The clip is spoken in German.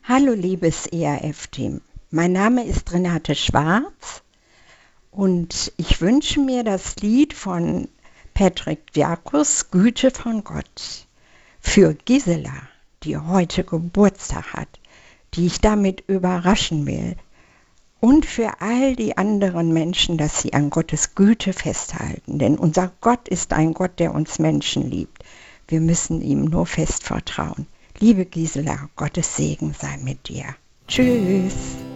Hallo liebes ERF-Team, mein Name ist Renate Schwarz und ich wünsche mir das Lied von Patrick Diakus, Güte von Gott, für Gisela, die heute Geburtstag hat, die ich damit überraschen will, und für all die anderen Menschen, dass sie an Gottes Güte festhalten, denn unser Gott ist ein Gott, der uns Menschen liebt. Wir müssen ihm nur fest vertrauen. Liebe Gisela, Gottes Segen sei mit dir. Tschüss.